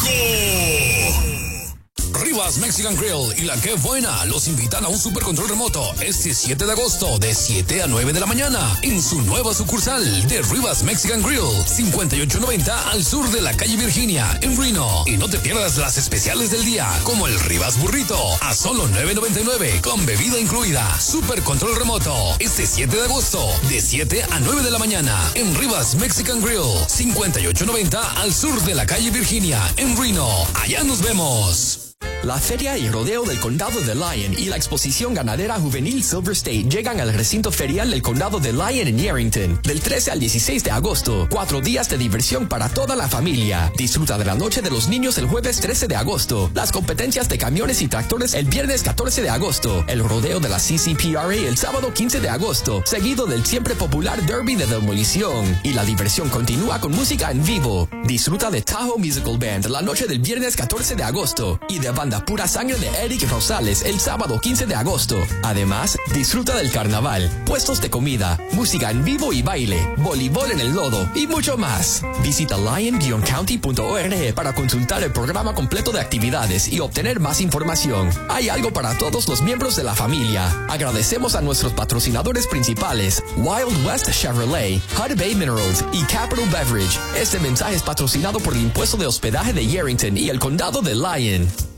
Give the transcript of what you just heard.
Rivas Mexican Grill y La Que Buena los invitan a un super control remoto este 7 de agosto de 7 a 9 de la mañana en su nueva sucursal de Rivas Mexican Grill, 5890 al sur de la calle Virginia en Reno. Y no te pierdas las especiales del día, como el Rivas Burrito a solo $9.99 con bebida incluida. Super control remoto este 7 de agosto de 7 a 9 de la mañana en Rivas Mexican Grill, 5890 al sur de la calle Virginia en Reno. Allá nos vemos. La Feria y Rodeo del Condado de Lyon y la Exposición Ganadera Juvenil Silver State llegan al recinto ferial del Condado de Lyon en Yerington del 13 al 16 de agosto. 4 días de diversión para toda la familia. Disfruta de la Noche de los Niños el jueves 13 de agosto. Las competencias de camiones y tractores el viernes 14 de agosto. El rodeo de la CCPRA el sábado 15 de agosto, seguido del siempre popular Derby de Demolición. Y la diversión continúa con música en vivo. Disfruta de Tahoe Musical Band la noche del viernes 14 de agosto y de banda Pura Sangre de Eric Rosales el sábado 15 de agosto. Además, disfruta del carnaval, puestos de comida, música en vivo y baile, voleibol en el lodo y mucho más. Visita lion-county.org para consultar el programa completo de actividades y obtener más información. Hay algo para todos los miembros de la familia. Agradecemos a nuestros patrocinadores principales, Wild West Chevrolet, Hud Bay Minerals y Capital Beverage. Este mensaje es patrocinado por el Impuesto de Hospedaje de Yerington y el Condado de Lyon.